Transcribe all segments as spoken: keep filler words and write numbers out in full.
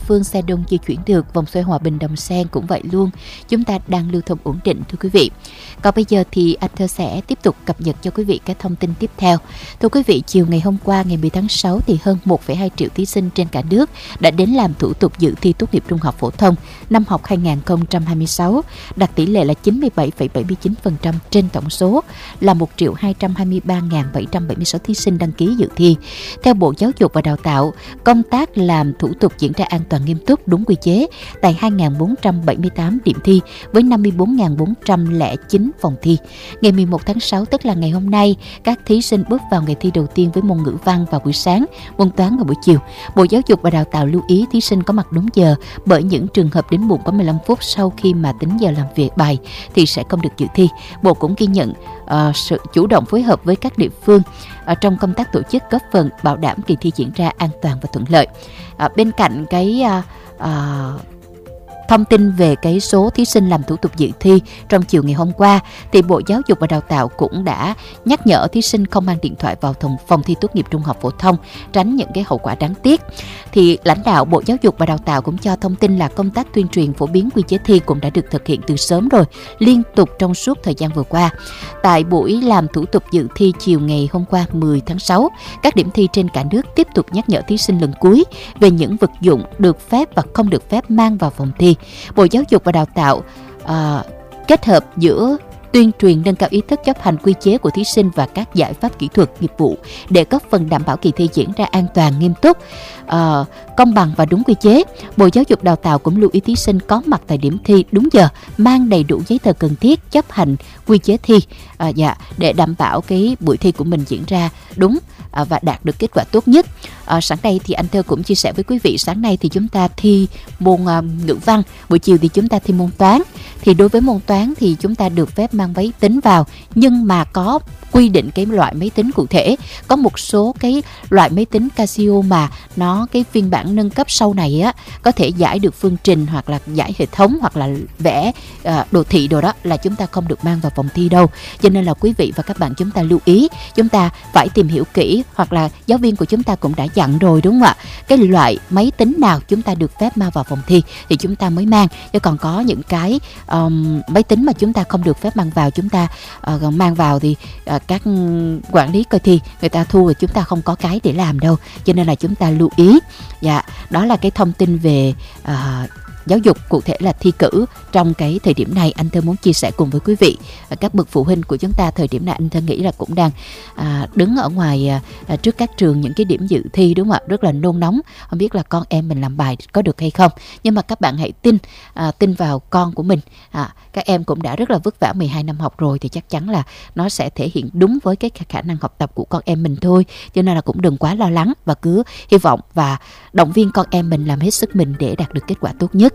phương xe đông di chuyển được, vòng xoay Hòa Bình Đầm Sen cũng vậy luôn. Chúng ta đang lưu thông ổn định thưa quý vị. Còn bây giờ thì anh Thơ sẽ tiếp tục cập nhật cho quý vị các thông tin tiếp theo. Thưa quý vị, chiều ngày hôm qua ngày mười tháng sáu thì hơn một phẩy hai triệu thí sinh trên cả nước đã đến làm thủ tục dự thi tốt nghiệp trung học phổ thông năm học hai nghìn không trăm hai mươi sáu, đạt tỷ lệ là chín mươi bảy phẩy bảy mươi chín phần trăm trên tổng số là một triệu hai trăm hai mươi ba nghìn bảy trăm bảy mươi sáu thí sinh đăng ký dự thi. Theo Bộ Giáo dục và Đào tạo, công tác làm thủ tục diễn ra an toàn nghiêm túc đúng quy chế tại hai nghìn bốn trăm bảy mươi tám điểm thi với năm mươi bốn nghìn bốn trăm lẻ chín phòng thi. Ngày mười một tháng sáu, tức là ngày hôm nay, các thí sinh bước vào ngày thi đầu tiên với môn ngữ văn vào buổi sáng, môn toán vào buổi chiều. Bộ Giáo dục và Đào tạo lưu ý thí sinh có mặt đúng giờ, bởi những trường hợp đến muộn có mười lăm phút sau khi mà tính giờ làm việc bài thì sẽ không được dự thi. Bộ cũng ghi nhận uh, sự chủ động phối hợp với các địa phương uh, trong công tác tổ chức, góp phần bảo đảm kỳ thi diễn ra an toàn và thuận lợi. Uh, bên cạnh cái uh, uh, thông tin về cái số thí sinh làm thủ tục dự thi trong chiều ngày hôm qua, thì Bộ Giáo dục và Đào tạo cũng đã nhắc nhở thí sinh không mang điện thoại vào phòng, phòng thi tốt nghiệp trung học phổ thông, tránh những cái hậu quả đáng tiếc. Thì lãnh đạo Bộ Giáo dục và Đào tạo cũng cho thông tin là công tác tuyên truyền phổ biến quy chế thi cũng đã được thực hiện từ sớm rồi, liên tục trong suốt thời gian vừa qua. Tại buổi làm thủ tục dự thi chiều ngày hôm qua mười tháng sáu, các điểm thi trên cả nước tiếp tục nhắc nhở thí sinh lần cuối về những vật dụng được phép và không được phép mang vào phòng thi. Bộ Giáo dục và Đào tạo à, kết hợp giữa tuyên truyền nâng cao ý thức chấp hành quy chế của thí sinh và các giải pháp kỹ thuật nghiệp vụ để góp phần đảm bảo kỳ thi diễn ra an toàn, nghiêm túc, uh, công bằng và đúng quy chế. Bộ Giáo dục Đào tạo cũng lưu ý thí sinh có mặt tại điểm thi đúng giờ, mang đầy đủ giấy tờ cần thiết, chấp hành quy chế thi uh, dạ, để đảm bảo cái buổi thi của mình diễn ra đúng uh, và đạt được kết quả tốt nhất. Uh, sáng nay thì anh Thơ cũng chia sẻ với quý vị, sáng nay thì chúng ta thi môn uh, ngữ văn, buổi chiều thì chúng ta thi môn toán. Thì đối với môn toán thì chúng ta được phép mang máy tính vào, nhưng mà có quy định cái loại máy tính cụ thể. Có một số cái loại máy tính Casio mà nó cái phiên bản nâng cấp sau này á có thể giải được phương trình hoặc là giải hệ thống hoặc là vẽ uh, đồ thị đồ đó là chúng ta không được mang vào phòng thi đâu. Cho nên là quý vị và các bạn chúng ta lưu ý, chúng ta phải tìm hiểu kỹ, hoặc là giáo viên của chúng ta cũng đã dặn rồi đúng không ạ? Cái loại máy tính nào chúng ta được phép mang vào phòng thi thì chúng ta mới mang. Chứ còn có những cái um, máy tính mà chúng ta không được phép mang vào, chúng ta uh, mang vào thì uh, các quản lý coi thi người ta thu rồi chúng ta không có cái để làm đâu. Cho nên là chúng ta lưu ý. Dạ, đó là cái thông tin về uh, giáo dục, cụ thể là thi cử trong cái thời điểm này. Anh Thơ muốn chia sẻ cùng với quý vị. Các bậc phụ huynh của chúng ta thời điểm này anh Thơ nghĩ là cũng đang à, đứng ở ngoài à, trước các trường những cái điểm dự thi đúng không ạ? Rất là nôn nóng, không biết là con em mình làm bài có được hay không. Nhưng mà các bạn hãy tin à, tin vào con của mình. À, các em cũng đã rất là vất vả mười hai năm học rồi, thì chắc chắn là nó sẽ thể hiện đúng với cái khả năng học tập của con em mình thôi. Cho nên là cũng đừng quá lo lắng, và cứ hy vọng và động viên con em mình làm hết sức mình để đạt được kết quả tốt nhất.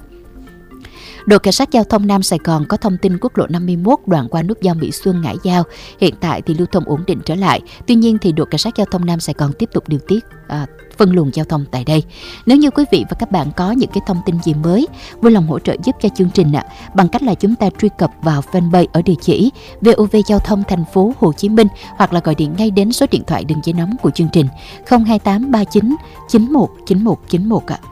Đội Cảnh sát Giao thông Nam Sài Gòn có thông tin quốc lộ năm mươi mốt đoạn qua nút giao Mỹ Xuân Ngãi Giao hiện tại thì lưu thông ổn định trở lại. Tuy nhiên thì đội Cảnh sát Giao thông Nam Sài Gòn tiếp tục điều tiết à, phân luồng giao thông tại đây. Nếu như quý vị và các bạn có những cái thông tin gì mới, vui lòng hỗ trợ giúp cho chương trình ạ, à, bằng cách là chúng ta truy cập vào fanpage ở địa chỉ vê o vê Giao thông Thành phố Hồ Chí Minh, hoặc là gọi điện ngay đến số điện thoại đường dây nóng của chương trình không hai tám ba chín chín một chín một chín một ạ. À.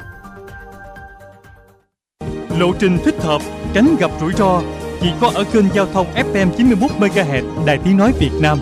Lộ trình thích hợp, tránh gặp rủi ro chỉ có ở kênh giao thông ép em chín mươi mốt mê ga héc Đài Tiếng nói Việt Nam.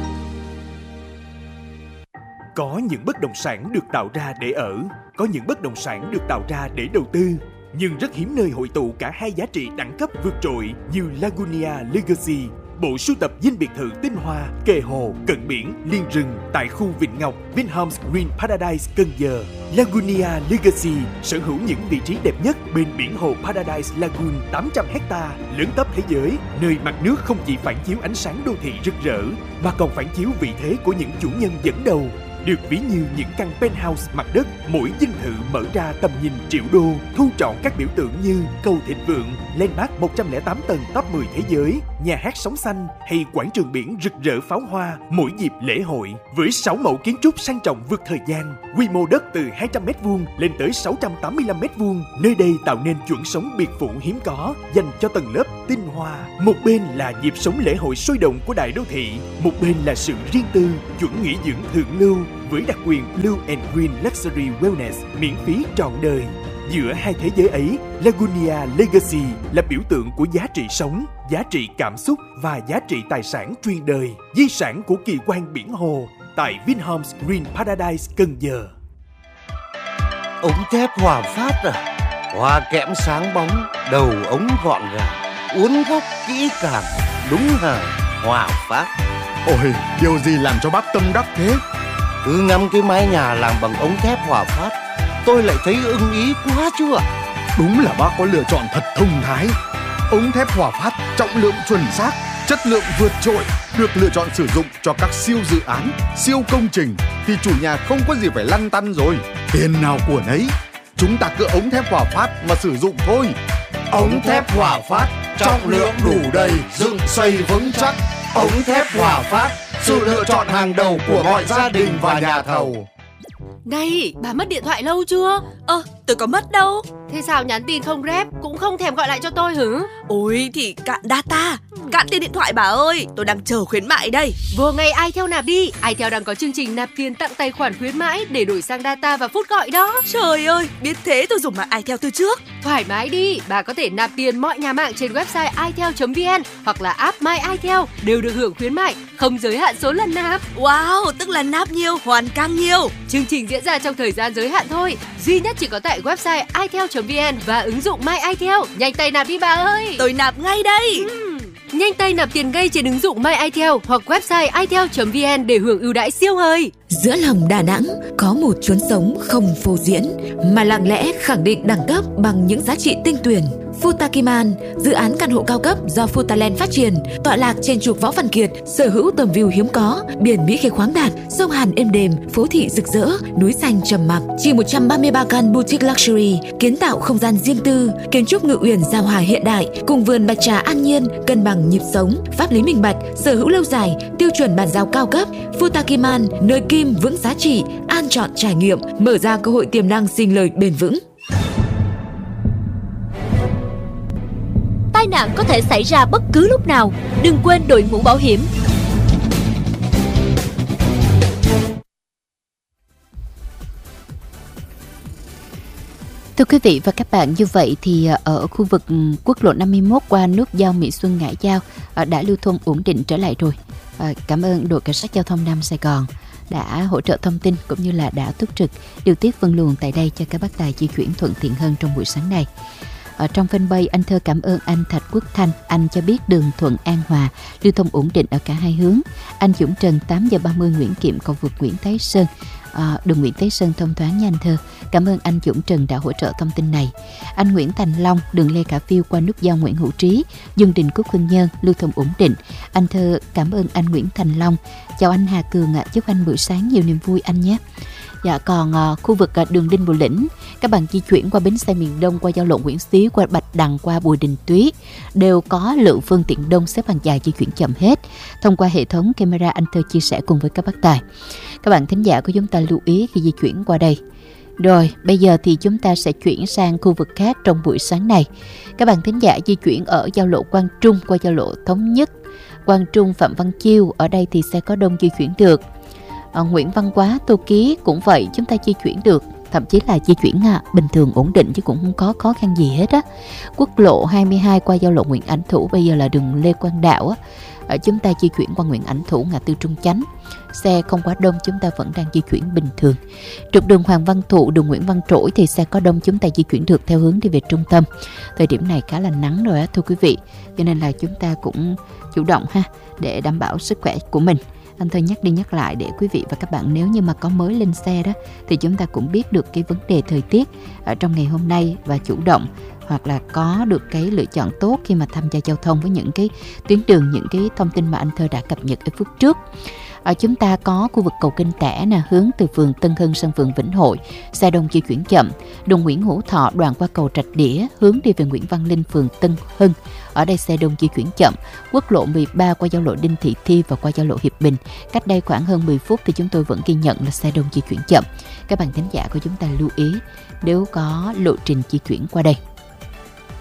Có những bất động sản được tạo ra để ở, có những bất động sản được tạo ra để đầu tư, nhưng rất hiếm nơi hội tụ cả hai giá trị đẳng cấp vượt trội như Lagunia Legacy, bộ sưu tập dinh biệt thự tinh hoa, kề hồ, cận biển, liên rừng tại khu Vịnh Ngọc, Vinhomes Green Paradise, Cần Giờ. Lagunia Legacy sở hữu những vị trí đẹp nhất bên biển hồ Paradise Lagoon tám trăm héc-ta, lớn tấp thế giới, nơi mặt nước không chỉ phản chiếu ánh sáng đô thị rực rỡ, mà còn phản chiếu vị thế của những chủ nhân dẫn đầu. Được ví như những căn penthouse mặt đất, mỗi dinh thự mở ra tầm nhìn triệu đô, thu trọn các biểu tượng như cầu thịnh vượng, landmark một trăm lẻ tám tầng top mười thế giới, nhà hát sóng xanh hay quảng trường biển rực rỡ pháo hoa mỗi dịp lễ hội. Với sáu mẫu kiến trúc sang trọng vượt thời gian, quy mô đất từ hai trăm mét vuông lên tới sáu trăm tám mươi lăm mét vuông, nơi đây tạo nên chuẩn sống biệt phủ hiếm có dành cho tầng lớp tinh hoa. Một bên là nhịp sống lễ hội sôi động của đại đô thị, một bên là sự riêng tư, chuẩn nghỉ dưỡng thượng lưu với đặc quyền Blue and Green Luxury Wellness miễn phí trọn đời. Giữa hai thế giới ấy, Lagunia Legacy là biểu tượng của giá trị sống, giá trị cảm xúc và giá trị tài sản truyền đời, di sản của kỳ quan biển hồ tại Vinhomes Green Paradise, Cần Giờ. Ống thép Hòa Phát à? Hoa kẽm sáng bóng, đầu ống gọn gàng, uốn góc kỹ càng, đúng hàng Hòa Phát. Ôi, điều gì làm cho bác tâm đắc thế? Cứ ngắm cái mái nhà làm bằng ống thép Hòa Phát, tôi lại thấy ưng ý quá chú ạ. Đúng là bác có lựa chọn thật thông thái. Ống thép Hòa Phát trọng lượng chuẩn xác, chất lượng vượt trội, được lựa chọn sử dụng cho các siêu dự án, siêu công trình thì chủ nhà không có gì phải lăn tăn rồi. Tiền nào của nấy, chúng ta cứ ống thép Hòa Phát mà sử dụng thôi. Ống thép Hòa Phát, trọng lượng đủ đầy, dựng xây vững chắc. Ống thép Hòa Phát, sự lựa chọn hàng đầu của mọi gia đình và nhà thầu. Này, bà mất điện thoại lâu chưa? Ơ, tôi có mất đâu. Thế sao nhắn tin không rep, cũng không thèm gọi lại cho tôi hử? Ôi thì cạn data, cạn tiền điện thoại bà ơi. Tôi đang chờ khuyến mại đây. Vừa ngày iTel nạp đi. iTel đang có chương trình nạp tiền tặng tài khoản khuyến mãi để đổi sang data và phút gọi đó. Trời ơi, biết thế tôi dùng mạng iTel từ trước. Thoải mái đi, bà có thể nạp tiền mọi nhà mạng trên website itel chấm vn hoặc là app My iTel đều được hưởng khuyến mại, không giới hạn số lần nạp. Wow, tức là nạp nhiều, hoàn càng nhiều. Chương trình diễn ra trong thời gian giới hạn thôi, duy nhất chỉ có tại website itel chấm vn và ứng dụng My iTel. Nhanh tay nạp đi bà ơi. Tôi nạp ngay đây. uhm. Nhanh tay nạp tiền ngay trên ứng dụng My iTel hoặc website itel chấm vn để hưởng ưu đãi siêu hời. Giữa lòng Đà Nẵng có một chốn sống không phô diễn mà lặng lẽ khẳng định đẳng cấp bằng những giá trị tinh tuyển. Futakiman, dự án căn hộ cao cấp do Futaland phát triển, tọa lạc trên trục Võ Văn Kiệt, sở hữu tầm view hiếm có, biển Mỹ Khê khoáng đạt, sông Hàn êm đềm, phố thị rực rỡ, núi xanh trầm mặc. Chỉ một trăm ba mươi ba căn boutique luxury, kiến tạo không gian riêng tư, kiến trúc ngự uyển giao hòa hiện đại, cùng vườn bạch trà an nhiên, cân bằng nhịp sống, pháp lý minh bạch, sở hữu lâu dài, tiêu chuẩn bàn giao cao cấp. Futakiman, nơi kim vững giá trị, an chọn trải nghiệm, mở ra cơ hội tiềm năng sinh lời bền vững. Tai nạn có thể xảy ra bất cứ lúc nào, đừng quên đội mũ bảo hiểm. Thưa quý vị và các bạn, như vậy thì ở khu vực quốc lộ năm mươi mốt qua nút giao Mỹ Xuân Ngãi Giao đã lưu thông ổn định trở lại rồi. Cảm ơn đội cảnh sát giao thông Nam Sài Gòn đã hỗ trợ thông tin cũng như là đã túc trực điều tiết phân luồng tại đây cho các bác tài di chuyển thuận tiện hơn trong buổi sáng này. Ở trong fanpage, anh Thơ cảm ơn anh Thạch Quốc Thanh. Anh cho biết đường Thuận An Hòa lưu thông ổn định ở cả hai hướng. Anh Dũng Trần tám giờ ba mươi Nguyễn Kiệm cầu vượt Nguyễn Thái Sơn, à, đường Nguyễn Thái Sơn thông thoáng nha anh Thơ. Cảm ơn anh Dũng Trần đã hỗ trợ thông tin này. Anh Nguyễn Thành Long đường Lê Khả Phiêu qua nút giao Nguyễn Hữu Trí, Dương Đình Cúc Hưng Nhơn lưu thông ổn định. Anh Thơ cảm ơn anh Nguyễn Thành Long. Chào anh Hà Cường ạ, à, chúc anh buổi sáng nhiều niềm vui anh nhé. Dạ, còn uh, khu vực uh, đường Đinh Bộ Lĩnh, các bạn di chuyển qua bến xe miền Đông, qua giao lộ Nguyễn Xí, qua Bạch Đằng, qua Bùi Đình Túy đều có lượng phương tiện đông xếp hàng dài di chuyển chậm hết. Thông qua hệ thống camera, anh Thơ chia sẻ cùng với các bác tài. Các bạn thính giả của chúng ta lưu ý khi di chuyển qua đây. Rồi, bây giờ thì chúng ta sẽ chuyển sang khu vực khác trong buổi sáng này. Các bạn thính giả di chuyển ở giao lộ Quang Trung qua giao lộ Thống Nhất, Quang Trung Phạm Văn Chiêu, ở đây thì sẽ có đông di chuyển được. À, Nguyễn Văn Quá, Tô Ký cũng vậy, chúng ta di chuyển được, thậm chí là di chuyển à, bình thường ổn định chứ cũng không có khó khăn gì hết á. Quốc lộ hai mươi hai qua giao lộ Nguyễn Ảnh Thủ, bây giờ là đường Lê Quang Đạo á, à, chúng ta di chuyển qua Nguyễn Ảnh Thủ, ngã tư Trung Chánh, xe không quá đông, chúng ta vẫn đang di chuyển bình thường. Trục đường Hoàng Văn Thụ, đường Nguyễn Văn Trỗi thì xe có đông, chúng ta di chuyển được theo hướng đi về trung tâm. Thời điểm này khá là nắng rồi á thưa quý vị, cho nên là chúng ta cũng chủ động ha để đảm bảo sức khỏe của mình. Anh Thơ nhắc đi nhắc lại để quý vị và các bạn nếu như mà có mới lên xe đó thì chúng ta cũng biết được cái vấn đề thời tiết ở trong ngày hôm nay và chủ động hoặc là có được cái lựa chọn tốt khi mà tham gia giao thông với những cái tuyến đường, những cái thông tin mà anh Thơ đã cập nhật ở phút trước. À, chúng ta có khu vực cầu Kinh Tẻ nè, hướng từ phường Tân Hưng sang phường Vĩnh Hội, xe đông di chuyển chậm. Đường Nguyễn Hữu Thọ đoạn qua cầu Trạch Đĩa, hướng đi về Nguyễn Văn Linh, phường Tân Hưng, ở đây xe đông di chuyển chậm. Quốc lộ mười ba qua giao lộ Đinh Thị Thi và qua giao lộ Hiệp Bình, cách đây khoảng hơn mười phút thì chúng tôi vẫn ghi nhận là xe đông di chuyển chậm. Các bạn thính giả của chúng ta lưu ý nếu có lộ trình di chuyển qua đây.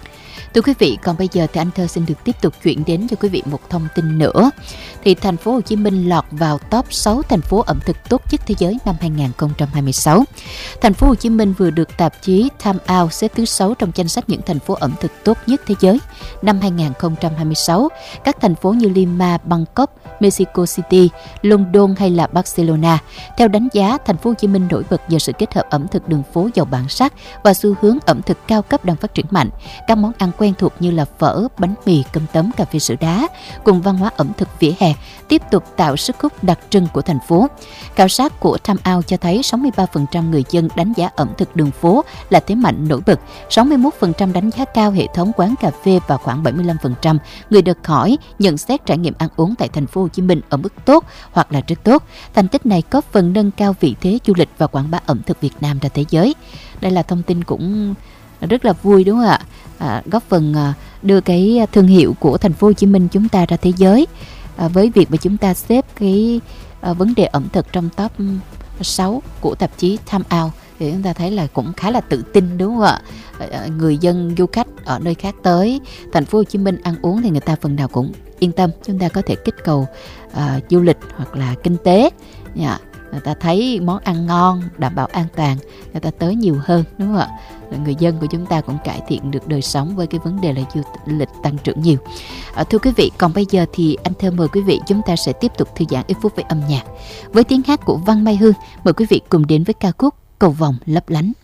Thưa quý vị, còn bây giờ thì anh Thơ xin được tiếp tục chuyển đến cho quý vị một thông tin nữa. Thì thành phố Hồ Chí Minh lọt vào top sáu thành phố ẩm thực tốt nhất thế giới năm hai không hai sáu. Thành phố Hồ Chí Minh vừa được tạp chí Time Out xếp thứ sáu trong danh sách những thành phố ẩm thực tốt nhất thế giới năm hai không hai sáu. Các thành phố như Lima, Bangkok, Mexico City, London hay là Barcelona. Theo đánh giá, thành phố Hồ Chí Minh nổi bật nhờ sự kết hợp ẩm thực đường phố giàu bản sắc và xu hướng ẩm thực cao cấp đang phát triển mạnh. Các món ăn quen thuộc như là phở, bánh mì, cơm tấm, cà phê sữa đá cùng văn hóa ẩm thực vỉa hè tiếp tục tạo sức hút đặc trưng của thành phố. Khảo sát của Time Out cho thấy sáu mươi ba phần trăm người dân đánh giá ẩm thực đường phố là thế mạnh nổi bật, sáu mươi mốt phần trăm đánh giá cao hệ thống quán cà phê và khoảng bảy mươi lăm phần trăm người được hỏi nhận xét trải nghiệm ăn uống tại thành phố Hồ Chí Minh ở mức tốt hoặc là rất tốt. Thành tích này có phần nâng cao vị thế du lịch và quảng bá ẩm thực Việt Nam ra thế giới. Đây là thông tin cũng rất là vui đúng không ạ? À, góp phần à, đưa cái thương hiệu của thành phố Hồ Chí Minh chúng ta ra thế giới. À, với việc mà chúng ta xếp cái à, vấn đề ẩm thực trong top sáu của tạp chí Time Out thì chúng ta thấy là cũng khá là tự tin đúng không ạ? À, người dân du khách ở nơi khác tới thành phố Hồ Chí Minh ăn uống thì người ta phần nào cũng yên tâm, chúng ta có thể kích cầu à, du lịch hoặc là kinh tế. Yeah. Người ta thấy món ăn ngon, đảm bảo an toàn, người ta tới nhiều hơn đúng không ạ? Người dân của chúng ta cũng cải thiện được đời sống với cái vấn đề là du lịch tăng trưởng nhiều. À, thưa quý vị, còn bây giờ thì anh Thơ mời quý vị chúng ta sẽ tiếp tục thư giãn ít phút với âm nhạc. Với tiếng hát của Văn Mai Hương, mời quý vị cùng đến với ca khúc Cầu Vồng Lấp Lánh.